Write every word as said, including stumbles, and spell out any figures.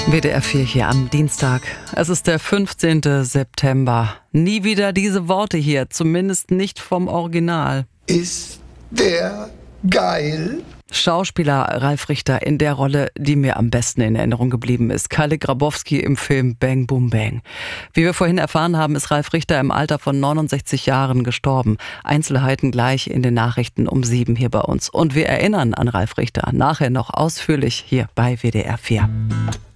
W D R vier hier am Dienstag. Es ist der fünfzehnte September. Nie wieder diese Worte hier, zumindest nicht vom Original. Ist der geil? Schauspieler Ralf Richter in der Rolle, die mir am besten in Erinnerung geblieben ist. Kalle Grabowski im Film Bang Boom Bang. Wie wir vorhin erfahren haben, ist Ralf Richter im Alter von neunundsechzig Jahren gestorben. Einzelheiten gleich in den Nachrichten um sieben hier bei uns. Und wir erinnern an Ralf Richter nachher noch ausführlich hier bei W D R vier.